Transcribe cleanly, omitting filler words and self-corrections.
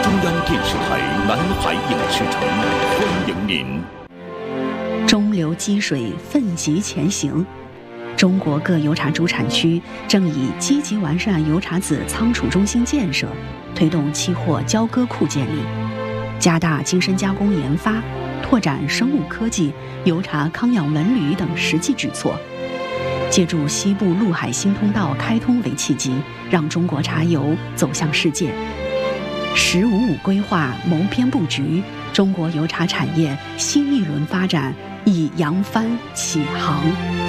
中央电视台南海影视城欢迎您。 中流击水，奋楫前行。中国各油茶主产区正以积极完善油茶籽仓储中心建设，推动期货交割库建立，加大精深加工研发，拓展生物科技、油茶康养文旅等实际举措。借助西部陆海新通道开通为契机，让中国茶油走向世界。“1055”规划谋篇布局，中国油茶产业新一轮发展已扬帆起航。